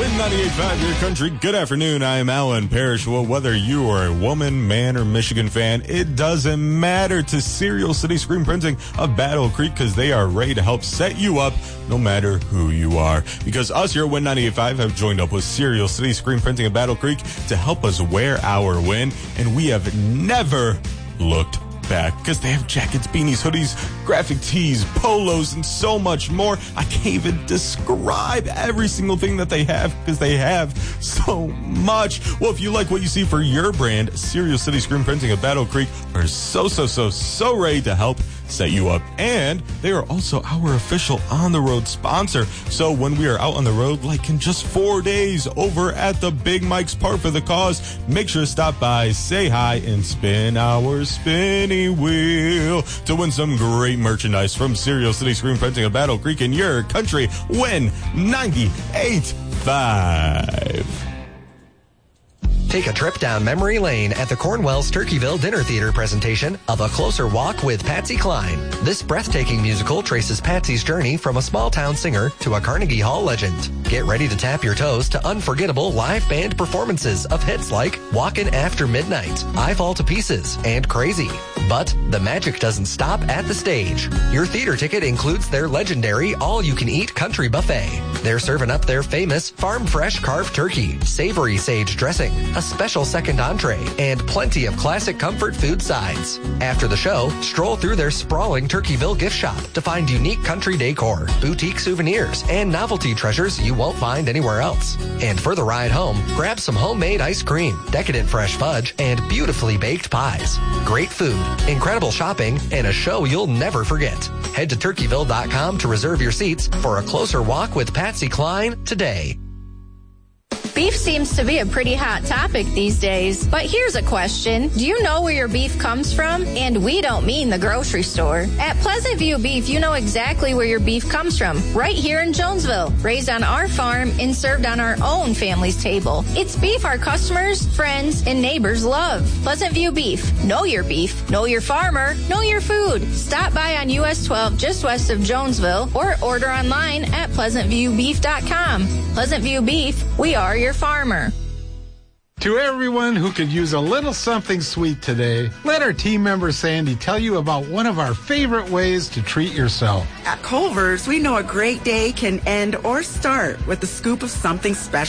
Win 98.5, your country. Good afternoon. I am Alan Parrish. Well, whether you are a woman, man, or Michigan fan, it doesn't matter to Cereal City Screen Printing of Battle Creek, because they are ready to help set you up no matter who you are. Because us here at Win 98.5 have joined up with Cereal City Screen Printing of Battle Creek to help us wear our win, and we have never looked back, because they have jackets, beanies, hoodies, graphic tees, polos, and so much more. I can't even describe every single thing that they have, because they have so much. Well, if you like what you see for your brand, Cereal City Screen Printing of Battle Creek are so ready to help set you up. And they are also our official on-the-road sponsor. So when we are out on the road, like in just 4 days over at the Big Mike's Park for the Cause, make sure to stop by, say hi, and spin our spinny wheel to win some great merchandise from Cereal City Screen Printing of Battle Creek in your country. Win 98.5. Take a trip down memory lane at the Cornwell's Turkeyville Dinner Theater presentation of A Closer Walk with Patsy Cline. This breathtaking musical traces Patsy's journey from a small-town singer to a Carnegie Hall legend. Get ready to tap your toes to unforgettable live band performances of hits like Walkin' After Midnight, I Fall to Pieces, and Crazy. But the magic doesn't stop at the stage. Your theater ticket includes their legendary all-you-can-eat country buffet. They're serving up their famous farm-fresh carved turkey, savory sage dressing, a special second entree, and plenty of classic comfort food sides. After the show, stroll through their sprawling Turkeyville gift shop to find unique country decor, boutique souvenirs, and novelty treasures you won't find anywhere else. And for the ride home, grab some homemade ice cream, decadent fresh fudge, and beautifully baked pies. Great food, incredible shopping, and a show you'll never forget. Head to turkeyville.com to reserve your seats for A Closer Walk with Patsy Cline today. Beef seems to be a pretty hot topic these days, but here's a question. Do you know where your beef comes from? And we don't mean the grocery store. At Pleasant View Beef, you know exactly where your beef comes from, right here in Jonesville, raised on our farm and served on our own family's table. It's beef our customers, friends, and neighbors love. Pleasant View Beef. Know your beef. Know your farmer. Know your food. Stop by on US 12 just west of Jonesville or order online at PleasantViewBeef.com. Pleasant View Beef, we are your farmer. To everyone who could use a little something sweet today, let our team member Sandy tell you about one of our favorite ways to treat yourself. At Culver's, we know a great day can end or start with a scoop of something special